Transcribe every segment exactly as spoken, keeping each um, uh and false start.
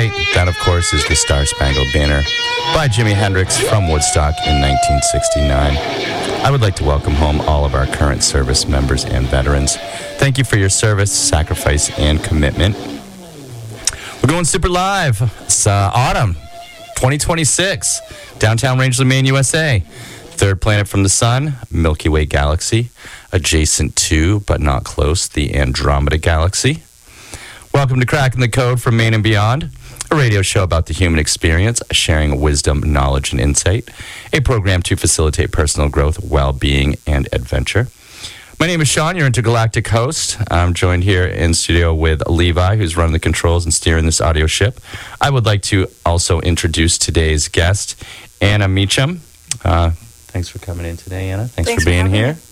right. That, of course, is the Star Spangled Banner by Jimi Hendrix from Woodstock in nineteen sixty-nine. I would like to welcome home all of our current service members and veterans. Thank you for your service, sacrifice, and commitment. We're going super live. It's uh, autumn twenty twenty-six, downtown Rangeley, Maine, U S A. Third planet from the sun, Milky Way galaxy. Adjacent to, but not close, the Andromeda galaxy. Welcome to Cracking the Code from Maine and Beyond, a radio show about the human experience, sharing wisdom, knowledge, and insight. A program to facilitate personal growth, well-being, and adventure. My name is Sean, your intergalactic host. I'm joined here in studio with Levi, who's running the controls and steering this audio ship. I would like to also introduce today's guest, Anna Meacham. Uh, thanks for coming in today, Anna. Thanks, thanks for being for here. Me.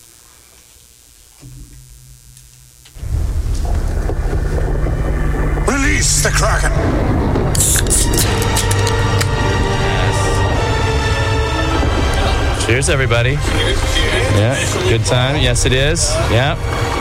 Release the Kraken! Yes. Cheers, everybody. Cheers, cheers. Yeah, good time. Yes, it is. Yeah.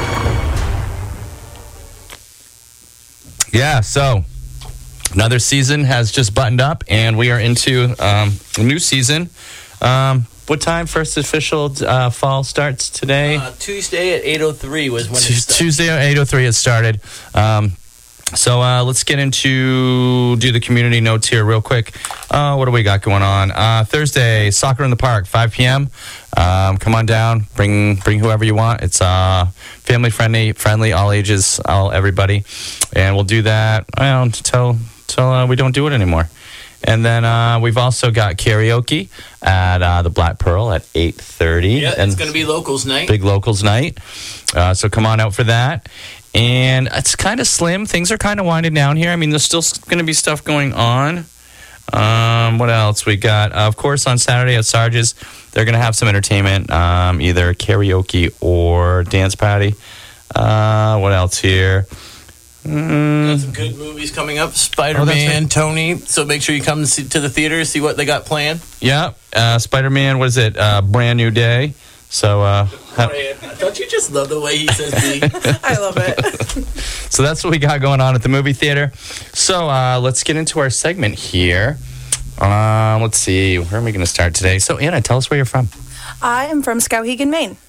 Yeah, so another season has just buttoned up, and we are into um, a new season. Um, what time first official uh, fall starts today? Uh, Tuesday at eight oh three was when it started. Tuesday at eight oh three it started. Um, So uh, let's get into, do the community notes here real quick. Uh, what do we got going on? Uh, Thursday, soccer in the park, five p.m. Um, come on down, bring bring whoever you want. It's uh, family friendly, friendly, all ages, all everybody. And we'll do that well, until, until uh, we don't do it anymore. And then uh, we've also got karaoke at uh, the Black Pearl at eight thirty. Yeah, and it's going to be locals night. Big locals night. Uh, so come on out for that. And it's kind of slim. Things are kind of winding down here. I mean, there's still going to be stuff going on. Um, what else we got? Uh, of course, on Saturday at Sarge's, they're going to have some entertainment, um, either karaoke or dance party. Uh, what else here? Mm. Got some good movies coming up. Spider-Man, oh, right. Tony. So make sure you come to, see, to the theater, see what they got planned. Yeah. Uh, Spider-Man, what is it? Uh, Brand New Day. So, uh, don't you just love the way he says "me"? I love it. So that's what we got going on at the movie theater. So uh, let's get into our segment here. Uh, let's see, where are we going to start today? So Anna, tell us where you're from. I am from Skowhegan, Maine.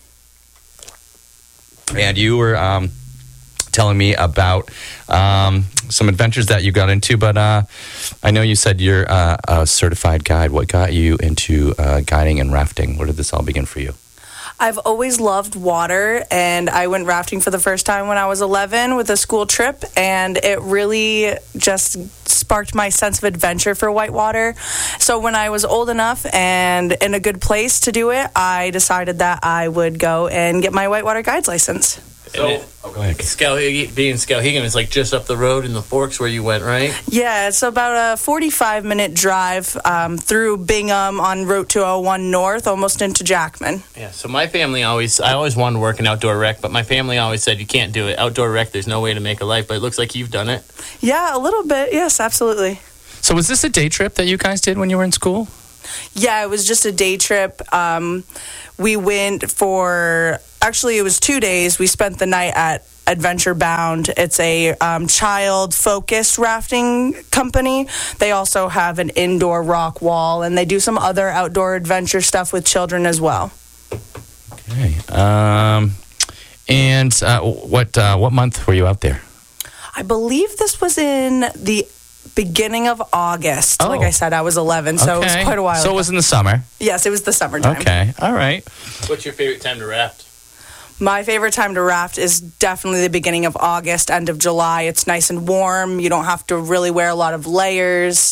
And you were um, telling me about um, some adventures that you got into, but uh, I know you said you're uh, a certified guide. What got you into uh, guiding and rafting? Where did this all begin for you? I've always loved water, and I went rafting for the first time when I was eleven with a school trip, and it really just sparked my sense of adventure for whitewater. So when I was old enough and in a good place to do it, I decided that I would go and get my whitewater guide's license. So, it, oh, go ahead. Skowhegan, being Skowhegan is like just up the road in the Forks where you went, right? Yeah, it's about a forty-five minute drive um, through Bingham on Route two oh one North, almost into Jackman. Yeah, so my family always, I always wanted to work in outdoor rec, but my family always said you can't do it. Outdoor rec, there's no way to make a life, but it looks like you've done it. Yeah, a little bit. Yes, absolutely. So was this a day trip that you guys did when you were in school? Yeah, it was just a day trip. Um, we went for, actually it was two days. We spent the night at Adventure Bound. It's a um, child-focused rafting company. They also have an indoor rock wall, and they do some other outdoor adventure stuff with children as well. Okay. Um, and uh, what uh, what month were you out there? I believe this was in the beginning of August. Oh. Like I said, I was eleven, so okay. it was quite a while So ago. it was in the summer? Yes, it was the summertime. Okay, all right. What's your favorite time to raft? My favorite time to raft is definitely the beginning of August, end of July. It's nice and warm. You don't have to really wear a lot of layers.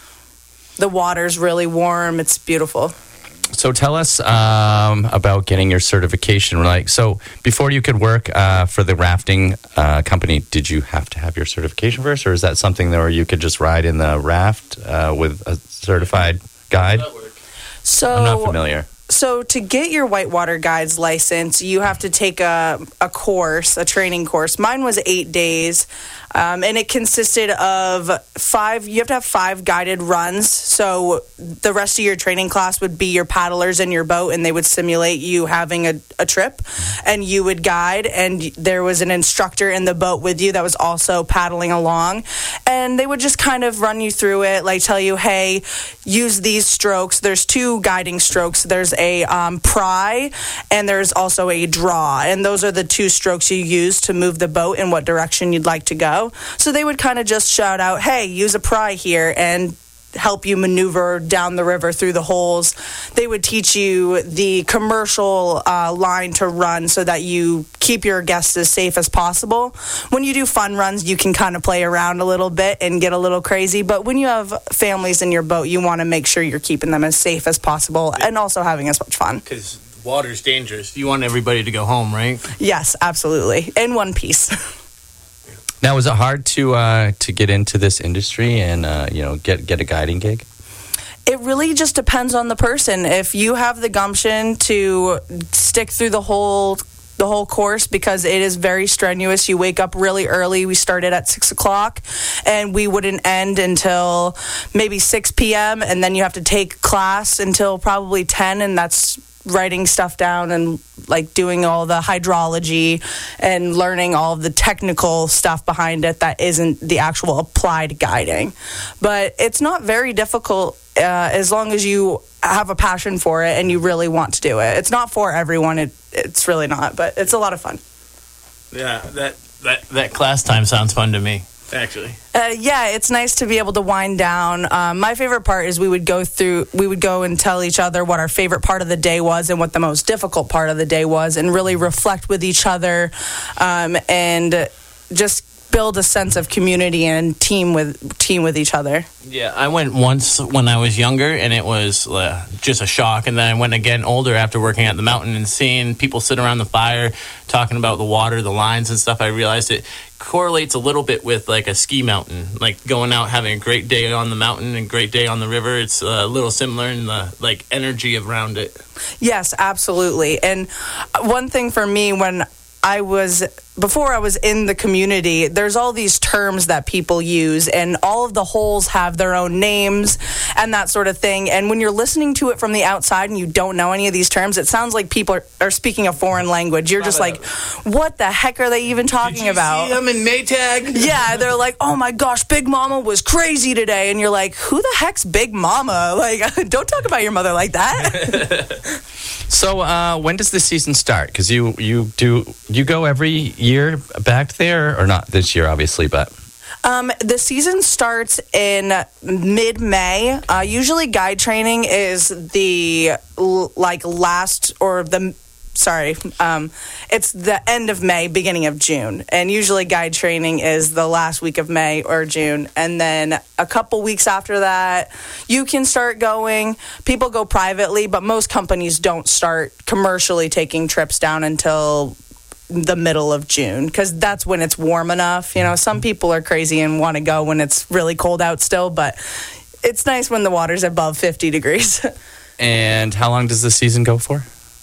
The water's really warm. It's beautiful. So tell us um, about getting your certification. Like, so before you could work uh, for the rafting uh, company, did you have to have your certification first, or is that something where you could just ride in the raft uh, with a certified guide? So I'm not familiar. So to get your whitewater guide's license, you have to take a, a course, a training course. Mine was eight days, um, and it consisted of five, you have to have five guided runs. So the rest of your training class would be your paddlers in your boat, and they would simulate you having a, a trip, and you would guide, and there was an instructor in the boat with you that was also paddling along. and they would just kind of run you through it, like tell you, hey, use these strokes. There's two guiding strokes. There's a um, pry, and there's also a draw, and those are the two strokes you use to move the boat in what direction you'd like to go. So they would kind of just shout out, hey, use a pry here, and help you maneuver down the river through the holes. They would teach you the commercial uh, line to run so that you keep your guests as safe as possible. When you do fun runs, you can kind of play around a little bit and get a little crazy, but when you have families in your boat, you want to make sure you're keeping them as safe as possible and also having as much fun. Because water's dangerous. You want everybody to go home, right? Yes, absolutely. In one piece. Now, is it hard to uh, to get into this industry and uh, you know get get a guiding gig? It really just depends on the person. If you have the gumption to stick through the whole the whole course, because it is very strenuous. You wake up really early. We started at six o'clock, and we wouldn't end until maybe six p.m. And then you have to take class until probably ten, and that's writing stuff down and like doing all the hydrology and learning all of the technical stuff behind it that isn't the actual applied guiding. But it's not very difficult uh, as long as you have a passion for it and you really want to do it. It's not for everyone. It, it's really not, but it's a lot of fun. Yeah, that, that, that class time sounds fun to me, actually. Uh, yeah, it's nice to be able to wind down. Um, my favorite part is we would go through, we would go and tell each other what our favorite part of the day was and what the most difficult part of the day was, and really reflect with each other, um, and just build a sense of community and team with team with each other. Yeah, I went once when I was younger, and it was uh, just a shock. And then I went again older after working at the mountain and seeing people sit around the fire talking about the water, the lines and stuff. I realized it correlates a little bit with like a ski mountain, like going out having a great day on the mountain and great day on the river. It's a little similar in the like energy around it. Yes, absolutely. And one thing for me, when I was, before I was in the community, there's all these terms that people use, and all of the holes have their own names and that sort of thing. And when you're listening to it from the outside and you don't know any of these terms, it sounds like people are, are speaking a foreign language. You're just like, what the heck are they even talking Did you about? see them in Maytag? Yeah, they're like, oh my gosh, Big Mama was crazy today. And you're like, who the heck's Big Mama? Like, don't talk about your mother like that. So, uh, when does the season start? Because you you do you go every year back there, or not this year, obviously, but Um, the season starts in mid-May. Uh, usually guide training is the l- like last or the sorry, um, it's the end of May, beginning of June. And usually guide training is the last week of May or June. And then a couple weeks after that, you can start going. People go privately, but most companies don't start commercially taking trips down until the middle of June, because that's when it's warm enough. You know, some people are crazy and want to go when it's really cold out still, but it's nice when the water's above fifty degrees. And how long does the season go for?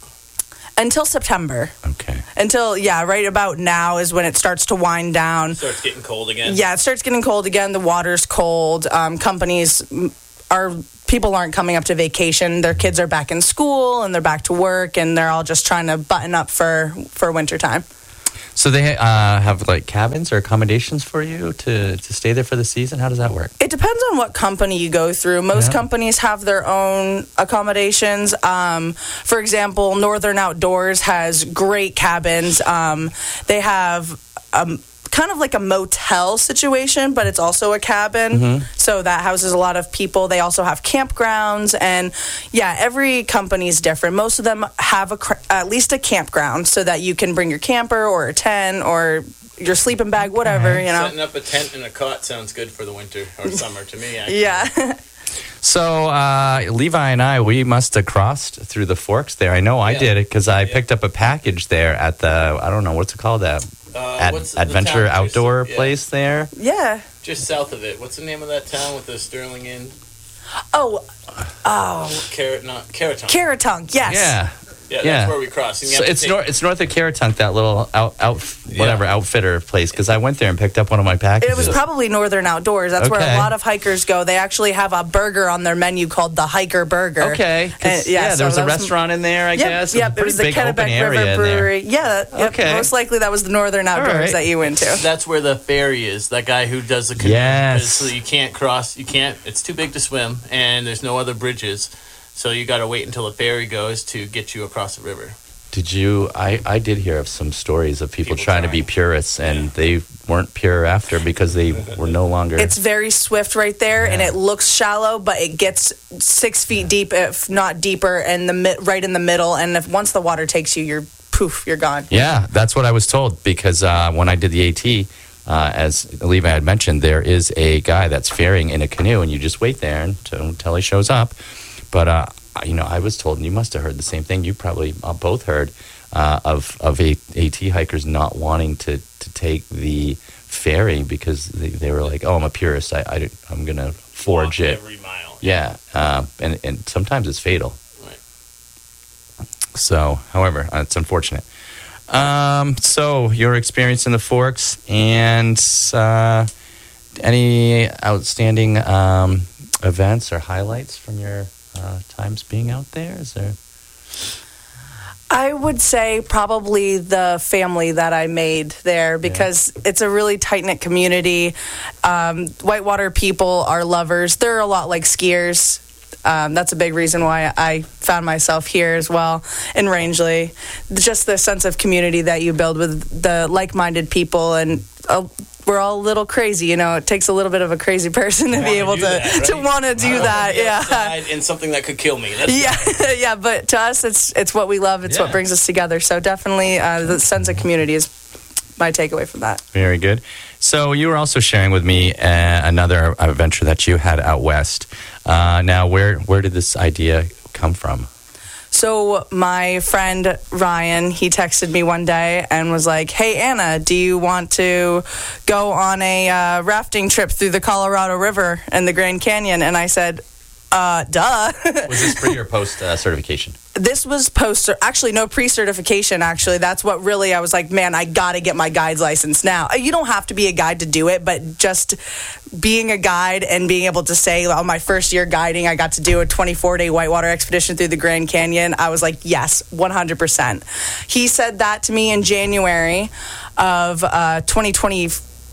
Until September. Okay. Until, yeah, right about now is when it starts to wind down. It starts getting cold again. Yeah, it starts getting cold again. The water's cold. Um, companies are, people aren't coming up to vacation. Their kids are back in school and they're back to work, and they're all just trying to button up for, for winter time. So they uh, have like cabins or accommodations for you to, to stay there for the season? How does that work? It depends on what company you go through. Most Yeah. companies have their own accommodations. Um, for example, Northern Outdoors has great cabins. Um, they have um, kind of like a motel situation, but it's also a cabin. Mm-hmm. So that houses a lot of people. They also have campgrounds. And yeah, every company is different. Most of them have a, cr- at least a campground so that you can bring your camper or a tent or your sleeping bag, whatever, you know. Setting up a tent and a cot sounds good for the winter or summer to me, actually. Yeah. So uh, Levi and I, we must have crossed through the forks there. I know I Yeah. did it because I Yeah. picked up a package there at the, I don't know, what's it called? That Uh, Ad- what's the Adventure town just- Outdoor yeah, place there. Yeah. Just south of it. What's the name of that town with the Sterling Inn? Oh, oh, Carrot, not Caraton. Caratunk, yes. Yeah. Yeah, Yeah. that's where we cross. And you So have to it's take- nor- it's north of Caratunk, that little out, out whatever Yeah. outfitter place. Because I went there and picked up one of my packages. It was probably Northern Outdoors. That's where Okay. a lot of hikers go. They actually have a burger on their menu called the Hiker Burger. Okay. 'Cause, And, yeah, so there was a that restaurant in there, I Yep, guess. yep. a It pretty was the big open Kennebec area River in there. Brewery. Yeah, yep, Okay. most likely that was the Northern Outdoors right. that you went to. That's where the ferry is. That guy who does the canoe. Yes. So you can't cross. You can't. It's too big to swim, and there's no other bridges. So you got to wait until the ferry goes to get you across the river. Did you? I, I did hear of some stories of people, People trying to be trying. purists, and they weren't pure after because they were no longer. It's very swift right there, and Yeah. it looks shallow, but it gets six feet deep, if not deeper, and the mi- right in the middle. And if once the water takes you, you're poof, you're gone. Yeah, that's what I was told because uh, when I did the AT, uh, as Levi had mentioned, there is a guy that's ferrying in a canoe, and you just wait there until, until he shows up. But uh, you know, I was told, and you must have heard the same thing. You probably uh, both heard uh, of of a- AT hikers not wanting to, to take the ferry because they, they were like, "Oh, I'm a purist. I, I I'm gonna forge Walk it." every mile. Yeah, uh, and and sometimes it's fatal. Right. So, however, uh, it's unfortunate. Um, so, your experience in the Forks and uh, any outstanding um, events or highlights from your uh, times being out there? Is there? I would say probably the family that I made there because it's a really tight-knit community. Um, Whitewater people are lovers. They're a lot like skiers. Um, that's a big reason why I found myself here as well in Rangeley. Just the sense of community that you build with the like-minded people, and uh, we're all a little crazy. You know, it takes a little bit of a crazy person to be Wanna able do to that, to right? want to do I don't that. wanna be Yeah. outside in something that could kill me. That's Yeah, yeah, but to us, it's it's what we love. It's Yeah. what brings us together. So definitely, uh, the sense of community is my takeaway from that. Very good. So you were also sharing with me uh, another adventure that you had out west. Uh, now, where where did this idea come from? So my friend Ryan, he texted me one day and was like, "Hey Anna, do you want to go on a uh, rafting trip through the Colorado River and the Grand Canyon?" And I said, uh, duh. Was this pre or post uh, certification? This was post, actually no pre-certification. Actually, that's what really I was like, man, I gotta get my guide's license now. You don't have to be a guide to do it, but just being a guide and being able to say, on my first year guiding, I got to do a twenty-four day whitewater expedition through the Grand Canyon. I was like, yes, one hundred percent. He said that to me in January of uh, twenty twenty,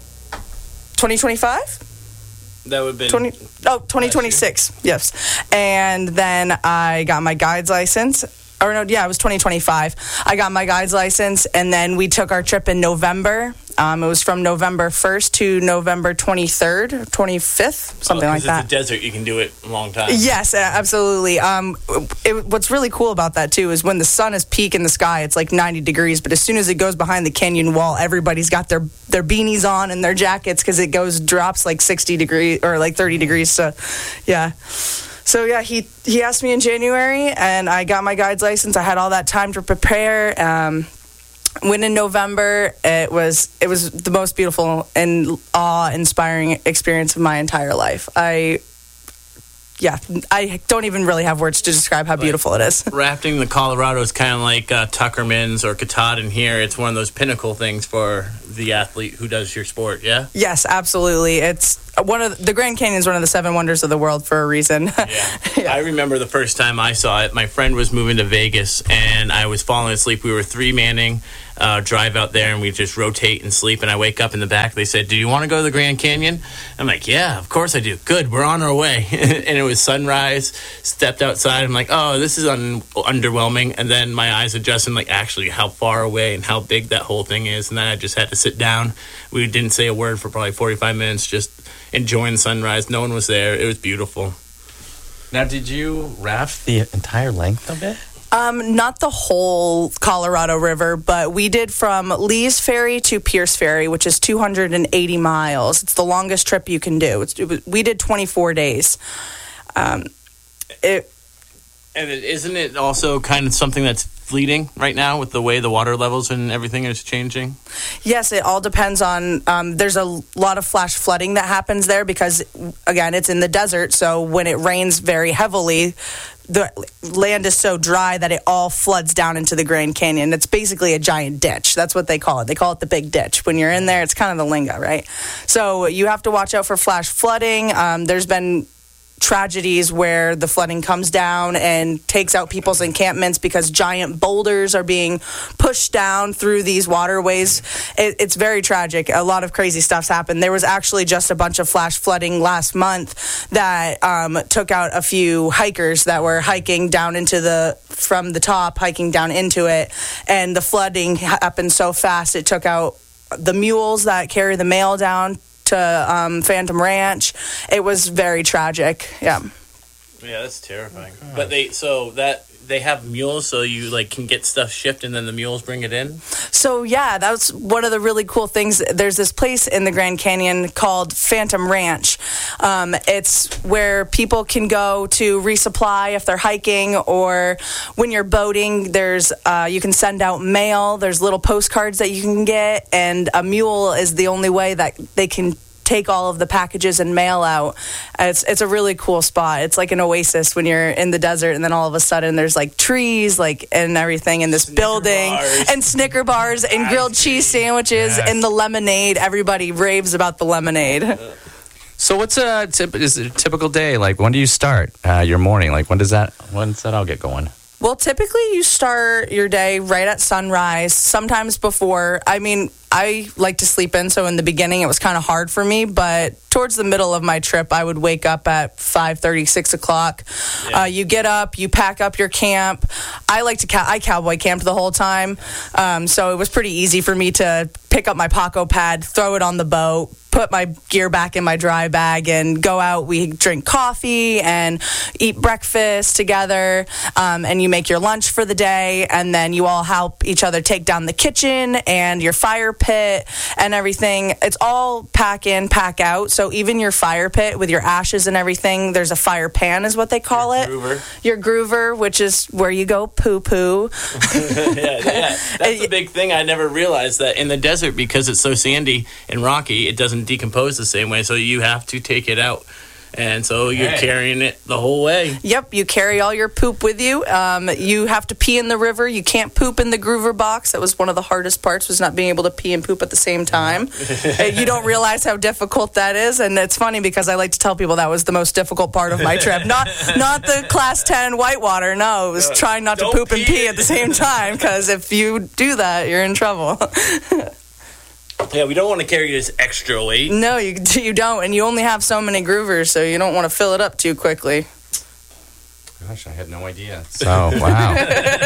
twenty twenty-five? That would have been twenty, oh, twenty twenty-six, yes. And then I got my guide's license. Or no, yeah, it was twenty twenty-five. I got my guide's license, and then we took our trip in November. Um, it was from November first to November twenty-third, twenty-fifth, something oh, like 'cause that. It's a desert. You can do it a long time. Yes, a- absolutely. Um, it, what's really cool about that, too, is when the sun is peak in the sky, it's like ninety degrees. But as soon as it goes behind the canyon wall, everybody's got their, their beanies on and their jackets because it goes drops like sixty degrees or like thirty degrees. So, yeah. So, yeah, he, he asked me in January, and I got my guide's license. I had all that time to prepare. Um, when in November, it was it was the most beautiful and awe-inspiring experience of my entire life. I, yeah, I don't even really have words to describe how beautiful it is. Rafting the Colorado is kind of like uh, Tuckerman's or Katahdin here. It's one of those pinnacle things for the athlete who does your sport, yeah? Yes, absolutely. It's one of the, the Grand Canyon is one of the seven wonders of the world for a reason. Yeah. Yeah. I remember the first time I saw it, my friend was moving to Vegas, and I was falling asleep. We were three-manning, uh, drive out there, and we just rotate and sleep, and I wake up in the back. They said, "Do you want to go to the Grand Canyon?" I'm like, "Yeah, of course I do." Good, we're on our way. And it was sunrise, stepped outside. I'm like, "Oh, this is un- underwhelming." And then my eyes adjusted, like, actually how far away and how big that whole thing is. And then I just had to sit down. We didn't say a word for probably forty-five minutes, just enjoying the sunrise. No one was there. It was beautiful. Now, did you raft the entire length of it? Um, not the whole Colorado River, but we did from Lee's Ferry to Pierce Ferry, which is two hundred eighty miles. It's the longest trip you can do. It's, it was, we did twenty-four days. Um, it And it, isn't it also kind of something that's fleeting right now with the way the water levels and everything is changing? Yes, it all depends on, um, there's a lot of flash flooding that happens there because, again, it's in the desert. So when it rains very heavily, the land is so dry that it all floods down into the Grand Canyon. It's basically a giant ditch. That's what they call it. They call it the big ditch. When you're in there, it's kind of the lingo, right? So you have to watch out for flash flooding. Um, there's been tragedies where the flooding comes down and takes out people's encampments because giant boulders are being pushed down through these waterways. It, it's very tragic. A lot of crazy stuff's happened. There was actually just a bunch of flash flooding last month that um, took out a few hikers that were hiking down into the, from the top, hiking down into it. And the flooding happened so fast, it took out the mules that carry the mail down to um, Phantom Ranch. It was very tragic. Yeah. Yeah, that's terrifying. But they so that they have mules, so you like can get stuff shipped, and then the mules bring it in. So yeah, that's one of the really cool things. There's this place in the Grand Canyon called Phantom Ranch. Um, it's where people can go to resupply if they're hiking or when you're boating. There's uh, you can send out mail. There's little postcards that you can get, and a mule is the only way that they can take all of the packages and mail out. It's it's a really cool spot. It's like an oasis when you're in the desert, and then all of a sudden there's like trees, like and everything in this Snicker building, bars. and Snicker bars and grilled cheese sandwiches Yes. and the lemonade. Everybody raves about the lemonade. So what's a tip, is it a typical day? Like, when do you start uh, your morning? Like, when does that when does that all get going? Well, typically you start your day right at sunrise, sometimes before. I mean, I like to sleep in, so in the beginning it was kind of hard for me, but towards the middle of my trip, I would wake up at five thirty, six o'clock. Yeah. Uh, you get up, you pack up your camp. I like to, cow- I cowboy camped the whole time, um, so it was pretty easy for me to pick up my Paco pad, throw it on the boat, put my gear back in my dry bag, and go out. We drink coffee and eat breakfast together, um, and you make your lunch for the day, and then you all help each other take down the kitchen and your fire pit and everything. It's all pack in, pack out. So even your fire pit with your ashes and everything, there's a fire pan is what they call Your it. groover. Your groover, which is where you go poo-poo. yeah, yeah. That's a big thing. I never realized that in the desert, because it's so sandy and rocky, it doesn't decompose the same way, so you have to take it out. And so you're Hey. carrying it the whole way. Yep, you carry all your poop with you. Um, you have to pee in the river. You can't poop in the groover box. That was one of the hardest parts, was not being able to pee and poop at the same time. Uh, you don't realize how difficult that is, and it's funny because I like to tell people that was the most difficult part of my trip. Not not the class ten whitewater. No, it was trying not to Don't poop and pee. pee at the same time, because if you do that, you're in trouble. Yeah, we don't want to carry this extra weight. No, you you don't, and you only have so many groovers, so you don't want to fill it up too quickly. Gosh, I had no idea. So, wow.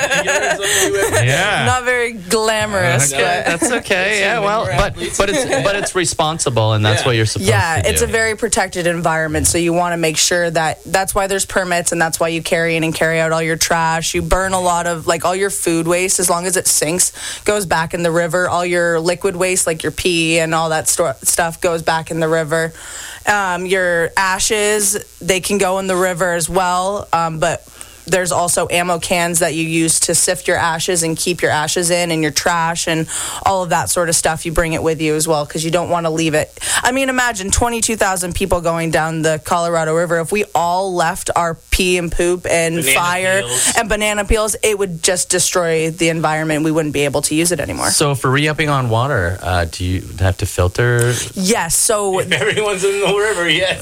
Yeah. Not very glamorous, Uh, but That's okay. Yeah, well, but but it's but it's responsible, and that's Yeah. what you're supposed yeah, to it's do. a very protected environment, so you want to make sure that that's why there's permits, and that's why you carry in and carry out all your trash. You burn a lot of, like, all your food waste, as long as it sinks, goes back in the river. All your liquid waste, like your pee and all that sto- stuff, goes back in the river. Um, your ashes, they can go in the river as well, um, but there's also ammo cans that you use to sift your ashes and keep your ashes in, and your trash and all of that sort of stuff. You bring it with you as well, because you don't want to leave it. I mean, imagine twenty-two thousand people going down the Colorado River. If we all left our pee and poop and Banana fire peels. and banana peels, it would just destroy the environment. We wouldn't be able to use it anymore. So for re-upping on water, uh, do you have to filter? Yes, so If everyone's in the river, yes.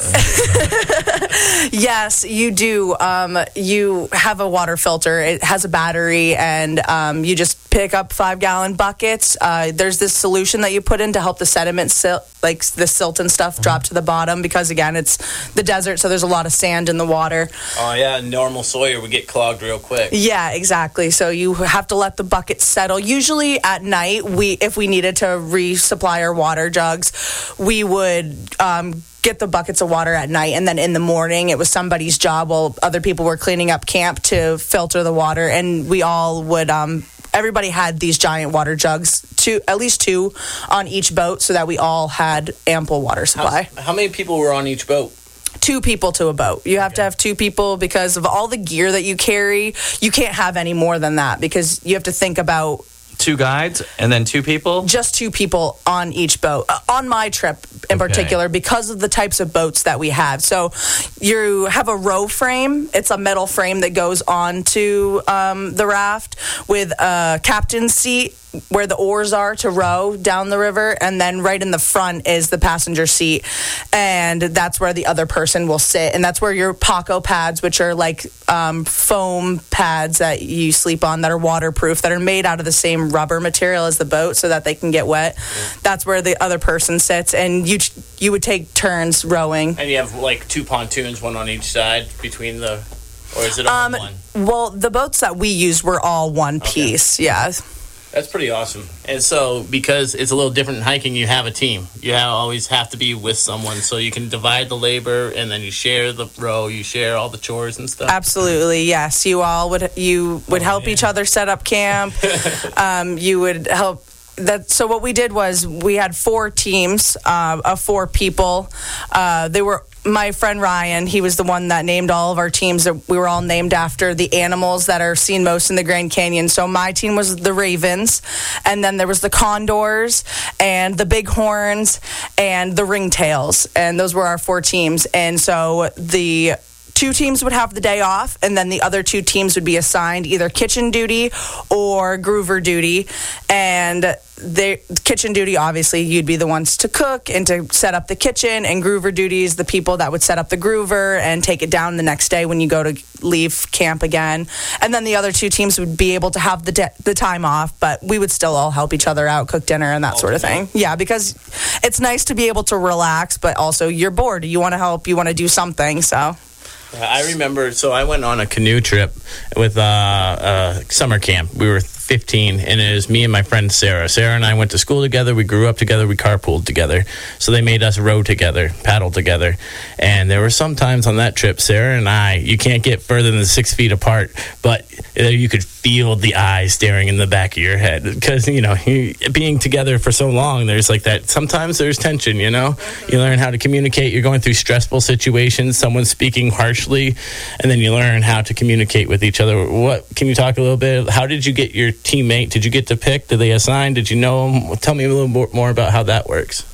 yes, you do. Um, you have a water filter. It has a battery, and um, you just pick up five gallon buckets. Uh, there's this solution that you put in to help the sediment, sil- like the silt and stuff, drop to the bottom, because again, it's the desert, so there's a lot of sand in the water. Oh, yeah, normal Sawyer would get clogged real quick. Yeah, exactly. So you have to let the bucket settle. Usually at night, we if we needed to resupply our water jugs, we would um, get the buckets of water at night, and then in the morning it was somebody's job while other people were cleaning up camp to filter the water, and we all would um, everybody had these giant water jugs, two at least two on each boat, so that we all had ample water supply. How, how many people were on each boat? Two people to a boat. You have okay. to have two people because of all the gear that you carry. You can't have any more than that because you have to think about two guides and then two people? Just two people on each boat. Uh, on my trip in okay. particular, because of the types of boats that we have. So you have a row frame. It's a metal frame that goes onto um, the raft with a captain's seat where the oars are to row down the river, and then right in the front is the passenger seat, and that's where the other person will sit, and that's where your Paco pads, which are like um, foam pads that you sleep on that are waterproof, that are made out of the same rubber material as the boat so that they can get wet. Yeah. That's where the other person sits, and you you would take turns rowing. And you have like two pontoons, one on each side between the, or is it all um, one? Well, the boats that we used were all one okay. piece, yeah. That's pretty awesome. And so, because it's a little different in hiking, you have a team. You have, always have to be with someone, so you can divide the labor, and then you share the row, you share all the chores and stuff. Absolutely, yes. You all would you would oh, help man. each other set up camp. um, you would help. That so what we did was we had four teams uh, of four people. Uh, they were. My friend Ryan, he was the one that named all of our teams. We were all named after the animals that are seen most in the Grand Canyon. So my team was the Ravens, and then there was the Condors, and the Bighorns, and the Ringtails. And those were our four teams. And so the two teams would have the day off, and then the other two teams would be assigned either kitchen duty or groover duty. And the kitchen duty, obviously, you'd be the ones to cook and to set up the kitchen, and groover duties, the people that would set up the groover and take it down the next day when you go to leave camp again. And then the other two teams would be able to have the de- the time off, but we would still all help each other out, cook dinner and that sort of thing. Yeah, because it's nice to be able to relax, but also you're bored. You want to help, you want to do something, so... I remember, so I went on a canoe trip with uh, uh, summer camp. We were fifteen, and it was me and my friend Sarah. Sarah and I went to school together. We grew up together. We carpooled together. So they made us row together, paddle together. And there were some times on that trip, Sarah and I, you can't get further than six feet apart, but you could feel the eyes staring in the back of your head. Because, you know, being together for so long, there's like that. Sometimes there's tension, you know? You learn how to communicate. You're going through stressful situations. Someone's speaking harshly, and then you learn how to communicate with each other. What can you talk a little bit? How did you get your teammate? Did you get to pick? Did they assign? Did you know them? Tell me a little more about how that works.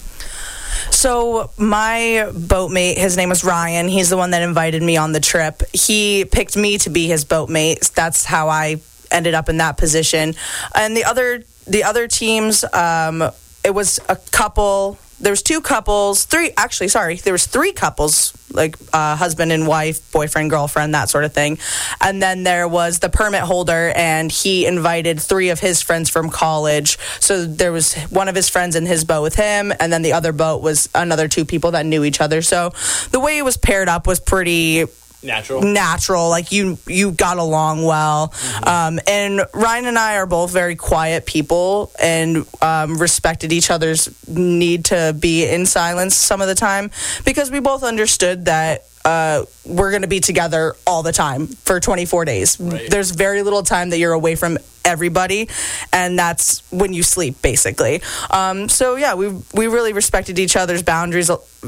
So my boatmate, his name was Ryan. He's the one that invited me on the trip. He picked me to be his boatmate. That's how I ended up in that position. And the other the other teams, um, it was a couple. There was two couples, three, actually, sorry, there was three couples, like uh, husband and wife, boyfriend, girlfriend, that sort of thing. And then there was the permit holder, and he invited three of his friends from college. So there was one of his friends in his boat with him, and then the other boat was another two people that knew each other. So the way it was paired up was pretty... Natural. Natural, like you you got along well. Mm-hmm. Um, and Ryan and I are both very quiet people and um, respected each other's need to be in silence some of the time because we both understood that uh, we're going to be together all the time for twenty-four days. Right. There's very little time that you're away from everybody, and that's when you sleep, basically. Um, so, yeah, we we really respected each other's boundaries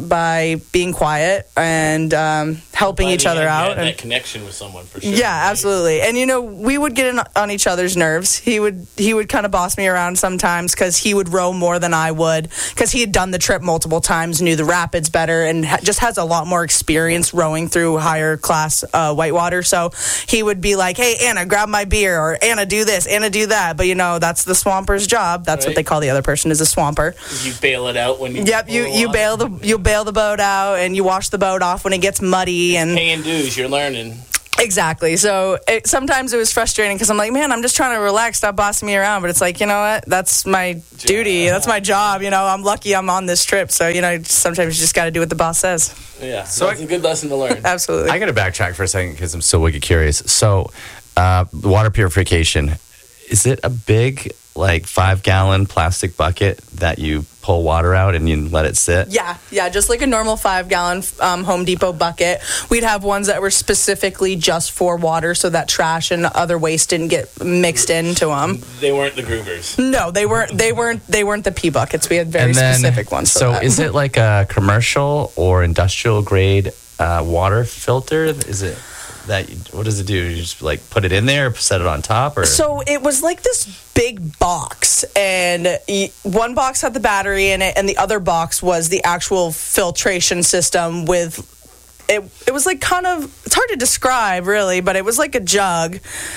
by being quiet and um, helping each other out. And that connection with someone, for sure. Yeah, right? Absolutely. And, you know, we would get in on each other's nerves. He would he would kind of boss me around sometimes because he would row more than I would because he had done the trip multiple times, knew the rapids better, and ha- just has a lot more experience rowing through higher class uh, whitewater. So he would be like, hey, Anna, grab my beer, or Anna, do this, Anna, do that. But, you know, that's the swamper's job. That's right. What they call the other person, is a swamper. You bail it out when you... Yep, you, you bail the you bail the boat out, and you wash the boat off when it gets muddy. And paying dues, you're learning. Exactly. So it, sometimes it was frustrating because I'm like, man, I'm just trying to relax, stop bossing me around. But it's like, you know what? That's my duty. That's my job. You know, I'm lucky I'm on this trip. So, you know, sometimes you just got to do what the boss says. Yeah. So it's a good lesson to learn. Absolutely. I got to backtrack for a second because I'm still wicked curious. So uh, water purification, is it a big, like, five-gallon plastic bucket that you pull water out and you let it sit? Yeah, yeah, just like a normal five-gallon um, Home Depot bucket. We'd have ones that were specifically just for water so that trash and other waste didn't get mixed into them. They weren't the groovers. No, they weren't. They weren't. They weren't the pee buckets. We had very then, specific ones. For so, that. Is it like a commercial or industrial grade uh, water filter. Is it that? What does it do? You just like put it in there, set it on top, or so it was like this big box, and y- one box had the battery in it, and the other box was the actual filtration system with. It, it was like kind of, it's hard to describe really, but it was like a jug,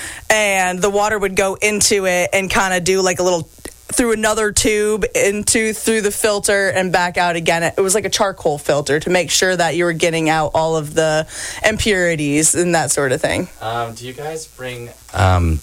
and the water would go into it and kind of do like a little, through another tube into, through the filter and back out again. It was like a charcoal filter to make sure that you were getting out all of the impurities and that sort of thing. Um, do you guys bring um,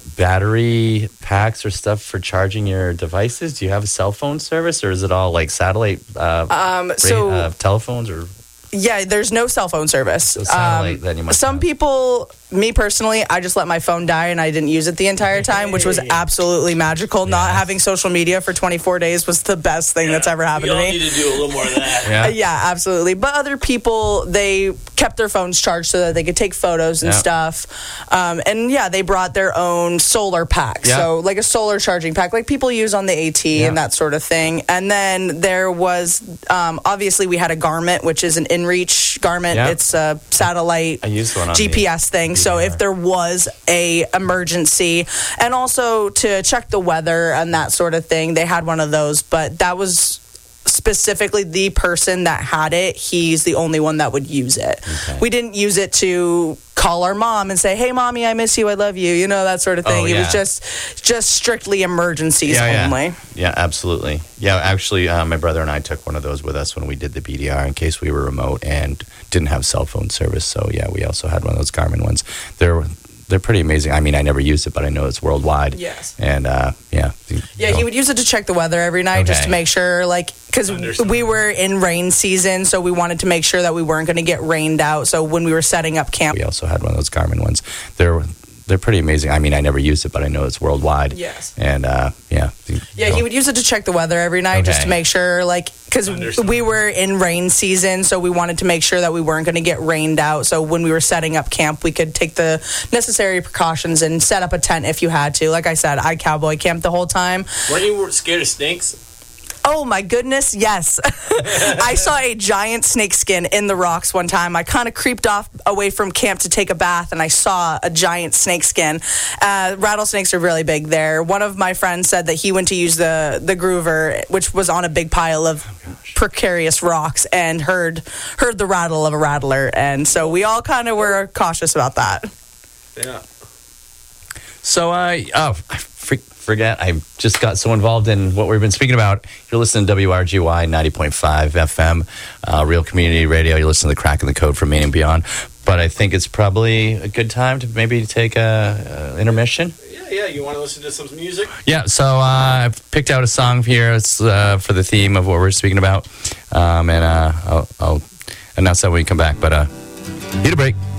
battery packs or stuff for charging your devices? Do you have a cell phone service, or is it all like satellite uh, Um, so... ra- uh, telephones or... Yeah, there's no cell phone service. So satellite, um, then you must some have. people, me personally, I just let my phone die and I didn't use it the entire time, which was absolutely magical. Not Yes. having social media for twenty-four days was the best thing that's ever happened we to all me. need to do a little more of that. Yeah. Uh, yeah, absolutely. But other people, they kept their phones charged so that they could take photos and Yeah. stuff. Um, and yeah, they brought their own solar pack. Yeah. So like a solar charging pack, like people use on the AT Yeah. and that sort of thing. And then there was, um, obviously we had a Garment, which is an InReach Garment. Yeah. It's a satellite I used one on G P S the thing. So V R. if there was a emergency, and also to check the weather and that sort of thing, they had one of those. But that was specifically the person that had it. He's the only one that would use it. Okay. We didn't use it to call our mom and say, "Hey, mommy, I miss you. I love you." You know, that sort of thing. Oh, It was yeah. just just strictly emergencies Yeah, yeah. only. Yeah, absolutely. Yeah, actually, uh, my brother and I took one of those with us when we did the B D R in case we were remote and didn't have cell phone service. So yeah, we also had one of those Garmin ones. They're they're pretty amazing. I mean, I never used it, but I know it's worldwide. Yes. And uh, yeah. you Yeah, know. he would use it to check the weather every night just Okay. to make sure, like, because Understand. we were in rain season, so we wanted to make sure that we weren't going to get rained out. So when we were setting up camp, We also had one of those Garmin ones. They're they're pretty amazing. I mean, I never used it, but I know it's worldwide. Yes. And uh, yeah. you yeah, know. he would use it to check the weather every night just Okay. to make sure, like, because Understand. we were in rain season, so we wanted to make sure that we weren't going to get rained out. So when we were setting up camp, we could take the necessary precautions and set up a tent if you had to. Like I said, I cowboy camped the whole time. Weren't you scared of snakes? Oh my goodness, yes. I saw a giant snake skin in the rocks one time. I kind of creeped off away from camp to take a bath, and I saw a giant snake skin. Uh, rattlesnakes are really big there. One of my friends said that he went to use the, the groover, which was on a big pile of precarious rocks, and heard heard the rattle of a rattler. And so we all kind of were cautious about that. Yeah. So, uh, oh, I for, forget. I just got so involved in what we've been speaking about. You're listening to W R G Y ninety point five F M, uh, Real Community Radio. You're listening to The Crack in the Code from Maine and Beyond. But I think it's probably a good time to maybe take a, a intermission. Yeah, yeah. You want to listen to some music? Yeah, so uh, I've picked out a song here. It's uh, for the theme of what we're speaking about. Um, and uh, I'll, I'll announce that when we come back. But uh, need a break.